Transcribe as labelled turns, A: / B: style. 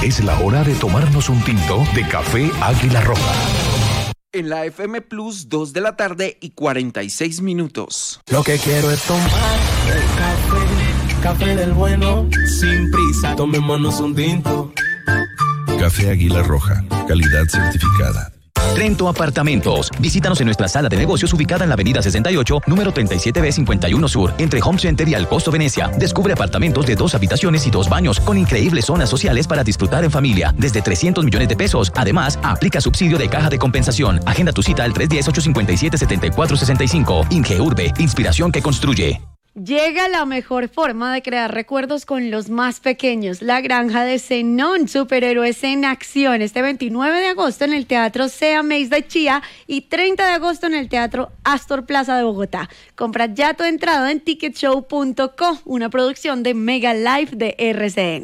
A: Es la hora de tomarnos un tinto de café Águila Roja.
B: En la FM Plus, 2 de la tarde y 46 minutos.
C: Lo que quiero es tomar café del bueno, sin prisa, tomémonos un tinto.
D: Café Águila Roja, calidad certificada.
E: Trento Apartamentos. Visítanos en nuestra sala de negocios ubicada en la avenida 68, número 37B51 Sur, entre Home Center y Al Costo Venecia. Descubre apartamentos de 2 habitaciones y 2 baños, con increíbles zonas sociales para disfrutar en familia, desde 300 millones de pesos. Además, aplica subsidio de caja de compensación. Agenda tu cita al 310-857-7465. Ingeurbe, inspiración que construye.
F: Llega la mejor forma de crear recuerdos con los más pequeños, La Granja de Zenón, superhéroes en acción, este 29 de agosto en el Teatro Sea Maze de Chía y 30 de agosto en el Teatro Astor Plaza de Bogotá. Compra ya tu entrada en ticketshow.co, una producción de Mega Life de RCN.